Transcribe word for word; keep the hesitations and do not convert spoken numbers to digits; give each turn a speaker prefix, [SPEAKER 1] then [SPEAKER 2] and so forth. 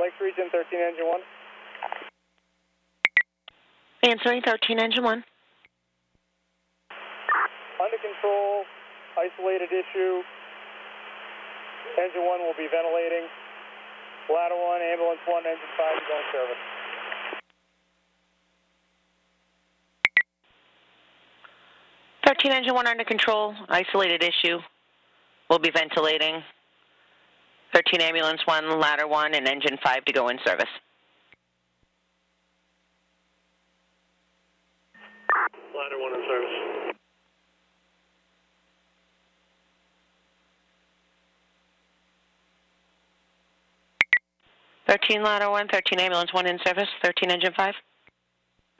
[SPEAKER 1] Lake Region thirteen, engine one.
[SPEAKER 2] Answering thirteen, engine one.
[SPEAKER 1] Under control, isolated issue. Engine one will be ventilating. Ladder one, ambulance one, engine five is on service.
[SPEAKER 2] thirteen, engine one under control, isolated issue. We'll be ventilating. thirteen, ambulance one, ladder one, and engine five to go in service.
[SPEAKER 1] Ladder one in service.
[SPEAKER 2] thirteen, ladder one, thirteen, ambulance one in service, thirteen, engine five.